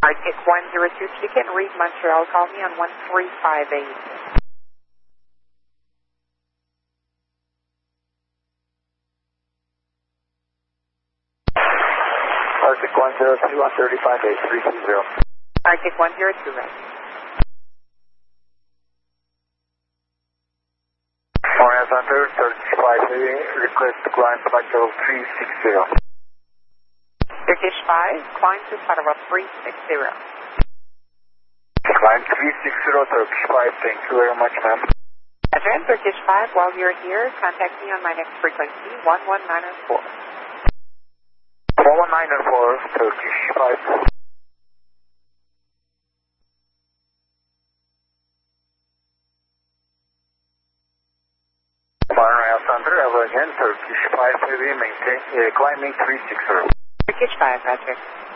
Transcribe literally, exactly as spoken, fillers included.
Arctic one zero two Chicken, Reed Montreal, call me on one three five eight. Arctic one zero two on thirty-five eight three two zero. Arctic one zero two, right. Morning Center, thirty-five eight, request to climb flight level three six zero. Turkish five, climb to flight level three six zero. Climb three six zero, Turkish five, thank you very much, ma'am. Roger, Turkish five, while you're here, contact me on my next frequency, one one nine four. one one nine four, Turkish five. Royal Center, ever again, Turkish five, heavy, maintain, uh, climbing three six zero. Turkish five, Roger.